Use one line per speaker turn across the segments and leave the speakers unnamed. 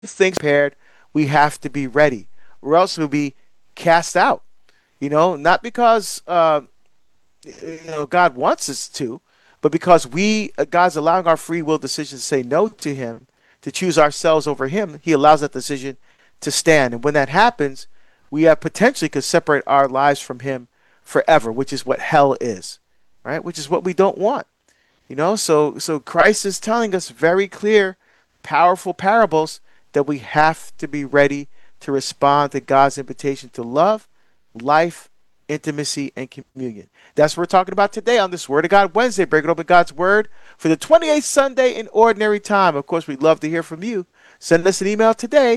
things prepared, we have to be ready, or else we'll be cast out. Not because God wants us to, but because God's allowing our free will decision to say no to Him, to choose ourselves over Him. He allows that decision to stand, and when that happens, we have potentially could separate our lives from Him forever, which is what hell is, right? Which is what we don't want. So Christ is telling us very clear, powerful parables that we have to be ready to respond to God's invitation to love, life, intimacy, and communion. That's what we're talking about today on this Word of God Wednesday, breaking open God's Word for the 28th Sunday in Ordinary Time. Of course, we'd love to hear from you. Send us an email today,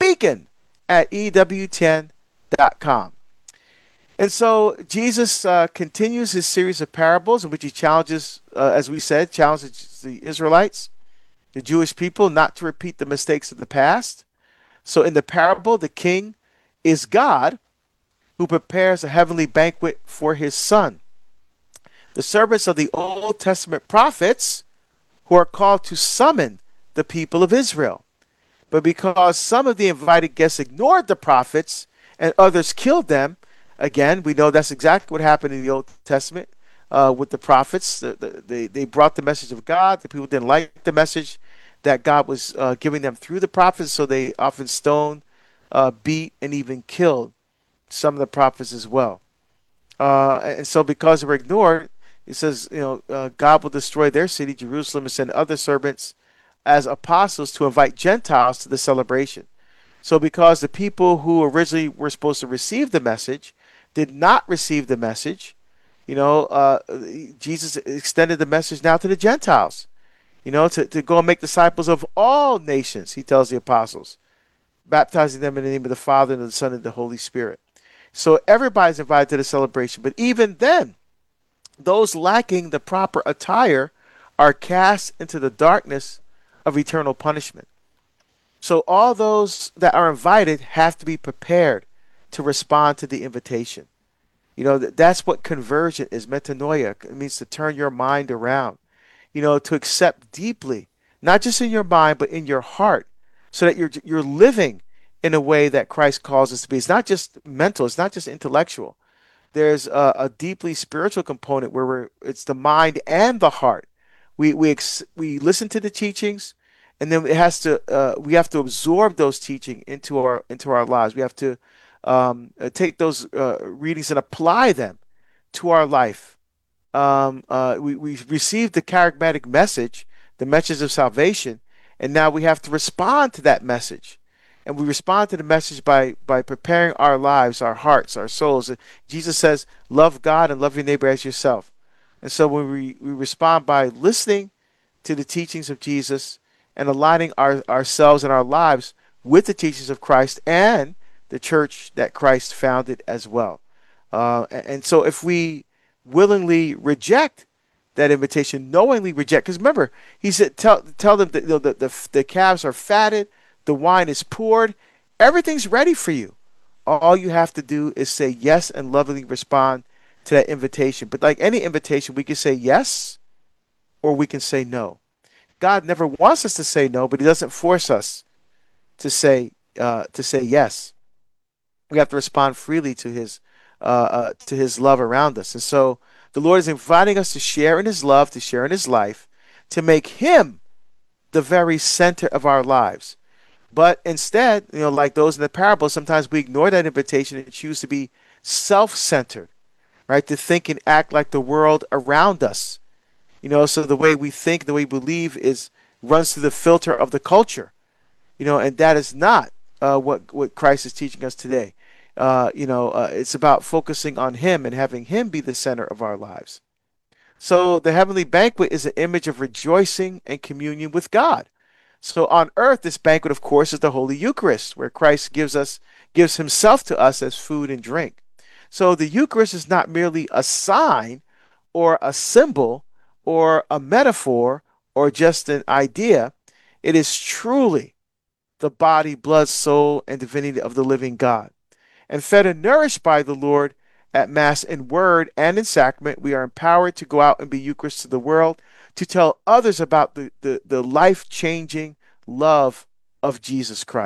beacon@ew10.com. And so Jesus continues his series of parables in which he challenges, as we said, challenges the Israelites, the Jewish people, not to repeat the mistakes of the past. So in the parable, the king is God who prepares a heavenly banquet for his son. The servants of the Old Testament prophets who are called to summon the people of Israel. But because some of the invited guests ignored the prophets and others killed them, again, we know that's exactly what happened in the Old Testament with the prophets. They brought the message of God. The people didn't like the message that God was giving them through the prophets, so they often stoned, beat, and even killed some of the prophets as well. And so because they were ignored, it says, God will destroy their city, Jerusalem, and send other servants as apostles to invite Gentiles to the celebration. So because the people who originally were supposed to receive the message did not receive the message, Jesus extended the message now to the Gentiles, to go and make disciples of all nations, he tells the apostles, baptizing them in the name of the Father and of the Son and the Holy Spirit. So everybody's invited to the celebration. But even then, those lacking the proper attire are cast into the darkness of eternal punishment. So all those that are invited have to be prepared to respond to the invitation. That's what conversion is, metanoia. It means to turn your mind around, to accept deeply, not just in your mind, but in your heart, so that you're living in a way that Christ calls us to be. It's not just mental. It's not just intellectual. There's a deeply spiritual component where it's the mind and the heart. We listen to the teachings, and then we have to absorb those teaching into our lives. We have to take those readings and apply them to our life. We received the charismatic message, the message of salvation, and now we have to respond to that message. And we respond to the message by preparing our lives, our hearts, our souls. Jesus says, love God and love your neighbor as yourself. And so when we respond by listening to the teachings of Jesus and aligning ourselves and our lives with the teachings of Christ and the church that Christ founded as well. And so if we willingly reject that invitation, knowingly reject, because remember, he said, tell them that the calves are fatted, the wine is poured, everything's ready for you. All you have to do is say yes and lovingly respond to that invitation. But like any invitation, we can say yes or we can say no. God never wants us to say no, but he doesn't force us to say yes. We have to respond freely to his love around us. And so the Lord is inviting us to share in his love, to share in his life, to make him the very center of our lives. But instead, like those in the parable, sometimes we ignore that invitation and choose to be self-centered, right? To think and act like the world around us. So the way we think, the way we believe runs through the filter of the culture, and that is not what Christ is teaching us today. It's about focusing on him and having him be the center of our lives. So the heavenly banquet is an image of rejoicing and communion with God. So on earth, this banquet, of course, is the Holy Eucharist, where Christ gives himself to us as food and drink. So the Eucharist is not merely a sign or a symbol or a metaphor or just an idea. It is truly the body, blood, soul, and divinity of the living God. And fed and nourished by the Lord at Mass in word and in sacrament, we are empowered to go out and be Eucharist to the world, to tell others about the life-changing love of Jesus Christ.